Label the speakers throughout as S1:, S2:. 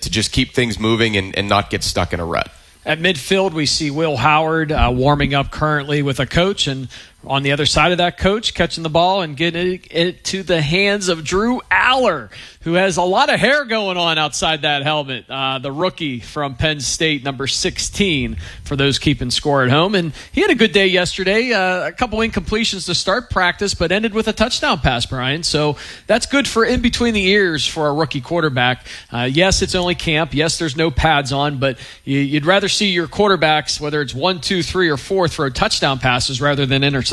S1: to just keep things moving and not get stuck in a rut.
S2: At midfield, we see Will Howard warming up currently with a coach, and on the other side of that coach, catching the ball and getting it to the hands of Drew Aller, who has a lot of hair going on outside that helmet. The rookie from Penn State, number 16, for those keeping score at home. And he had a good day yesterday. A couple incompletions to start practice, but ended with a touchdown pass, Brian. So that's good for in between the ears for a rookie quarterback. Yes, it's only camp. Yes, there's no pads on, but you'd rather see your quarterbacks, whether it's 1, 2, 3, or 4, throw touchdown passes rather than interceptions.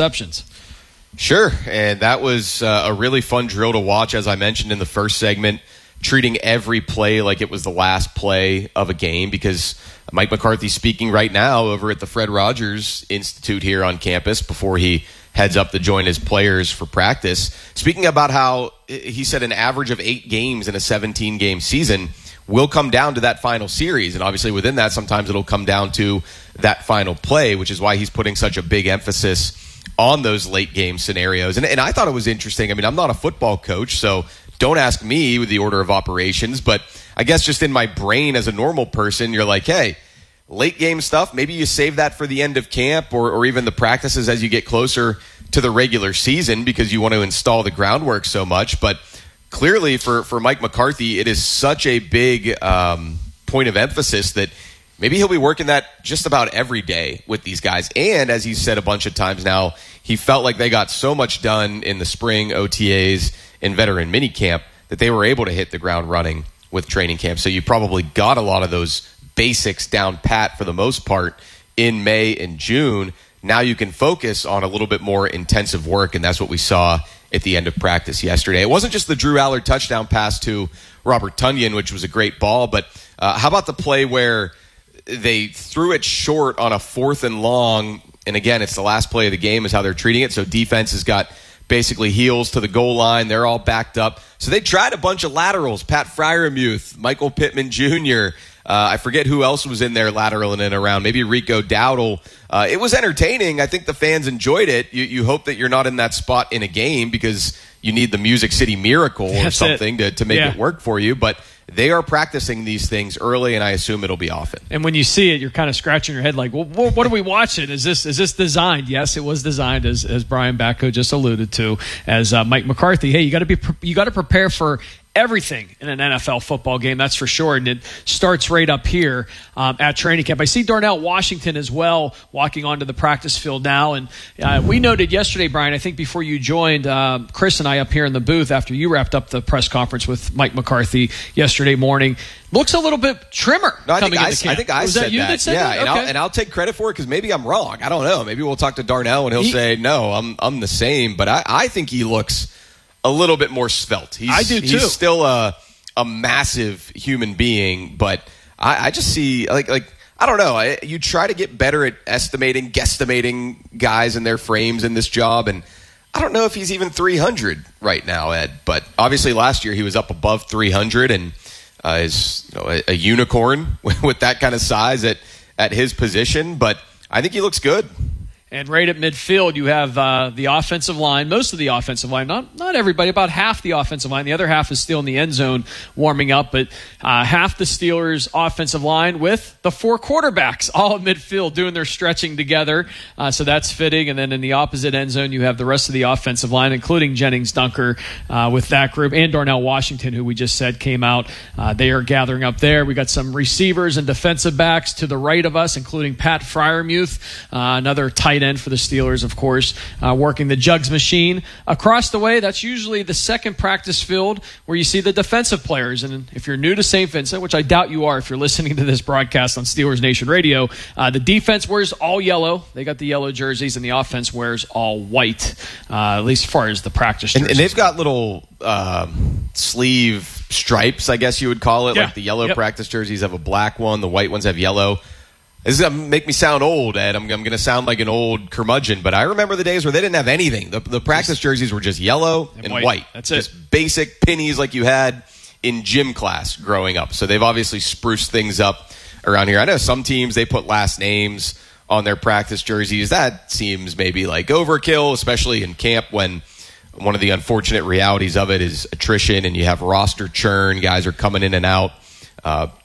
S1: Sure, and that was a really fun drill to watch, as I mentioned in the first segment, treating every play like it was the last play of a game, because Mike McCarthy's speaking right now over at the Fred Rogers Institute here on campus before he heads up to join his players for practice, speaking about how he said an average of 8 games in a 17-game season will come down to that final series. And obviously within that, sometimes it'll come down to that final play, which is why he's putting such a big emphasis on those late game scenarios. And I thought it was interesting. I mean, I'm not a football coach, so don't ask me with the order of operations, but I guess just in my brain as a normal person, you're like, hey, late game stuff, maybe you save that for the end of camp or even the practices as you get closer to the regular season because you want to install the groundwork so much. But clearly for Mike McCarthy, it is such a big point of emphasis that maybe he'll be working that just about every day with these guys. And as he's said a bunch of times now, he felt like they got so much done in the spring OTAs and veteran minicamp that they were able to hit the ground running with training camp. So you probably got a lot of those basics down pat for the most part in May and June. Now you can focus on a little bit more intensive work, and that's what we saw at the end of practice yesterday. It wasn't just the Drew Aller touchdown pass to Robert Tonyan, which was a great ball, but how about the play where they threw it short on a 4th and long, and again, it's the last play of the game is how they're treating it. So defense has got basically heels to the goal line. They're all backed up. So they tried a bunch of laterals. Pat Freiermuth, Michael Pittman Jr., I forget who else was in there lateraling and around. Maybe Rico Dowdle. It was entertaining. I think the fans enjoyed it. You hope that you're not in that spot in a game because you need the Music City Miracle or something to make it work for you. But they are practicing these things early, and I assume it'll be often.
S2: And when you see it, you're kind of scratching your head like, well, what are we watching? Is this designed? Yes, it was designed, as Brian Batko just alluded to, as Mike McCarthy. Hey, you got to prepare for everything in an NFL football game, that's for sure. And it starts right up here at training camp. I see Darnell Washington as well walking onto the practice field now. And we noted yesterday, Brian, I think before you joined, Chris and I up here in the booth after you wrapped up the press conference with Mike McCarthy yesterday morning, looks a little bit trimmer.
S1: No, I think I
S2: was
S1: said
S2: that you that said
S1: yeah,
S2: that?
S1: And I'll take credit for it because maybe I'm wrong. I don't know. Maybe we'll talk to Darnell and he'll say, no, I'm the same. But I think he looks a little bit more svelte.
S2: I do too.
S1: He's still a massive human being, but I just see like I don't know. You try to get better at guesstimating guys and their frames in this job, and I don't know if he's even 300 right now, Ed. But obviously last year he was up above 300 and is a unicorn with that kind of size at his position. But I think he looks good.
S2: And right at midfield, you have the offensive line, most of the offensive line, not everybody, about half the offensive line. The other half is still in the end zone warming up, but half the Steelers' offensive line with the 4 quarterbacks all at midfield doing their stretching together. So that's fitting. And then in the opposite end zone, you have the rest of the offensive line, including Jennings Dunker with that group, and Darnell Washington, who we just said came out. They are gathering up there. We got some receivers and defensive backs to the right of us, including Pat Freiermuth, another tight end for the Steelers, of course, working the jugs machine. Across the way, that's usually the second practice field where you see the defensive players. And if you're new to St. Vincent, which I doubt you are if you're listening to this broadcast on Steelers Nation Radio, the defense wears all yellow. They got the yellow jerseys, and the offense wears all white, at least as far as the practice jerseys.
S1: And they've got little sleeve stripes, I guess you would call it.
S2: Yeah.
S1: Like the yellow practice jerseys have a black one. The white ones have yellow. This is going to make me sound old, Ed. I'm going to sound like an old curmudgeon, but I remember the days where they didn't have anything. The practice jerseys were just yellow and white.
S2: That's it.
S1: Just basic pennies like you had in gym class growing up. So they've obviously spruced things up around here. I know some teams, they put last names on their practice jerseys. That seems maybe like overkill, especially in camp when one of the unfortunate realities of it is attrition and you have roster churn. Guys are coming in and out.